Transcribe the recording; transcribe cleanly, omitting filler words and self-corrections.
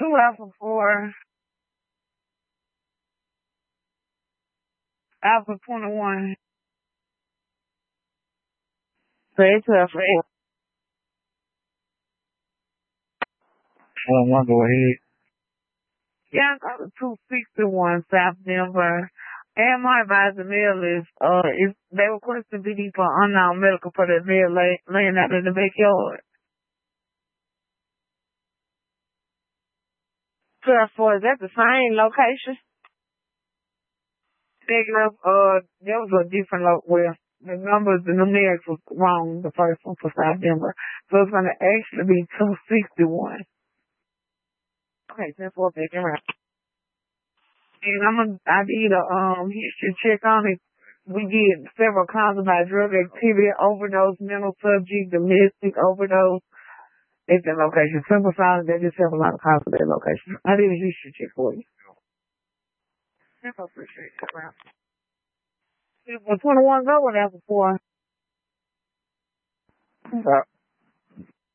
2 Alpha 4, Alpha 21. So it's for 8. I'll go ahead. Yeah, I got the 261 South Denver. And my advisor mail is, they requested BD for unknown medical for that mail laying out in the backyard. 12-4, is that the same location? Negative, there was a different well, the numbers, the numerics was wrong, the first one for South Denver. So it's gonna actually be 261. Okay, 10-4, back around. And I need a history check on it. We get several calls about drug activity, overdose, mental subject, domestic overdose. It's that location. Simple Silence, they just have a lot of calls for that location. I did a history check for you. I appreciate it. Around. 21 go with that before.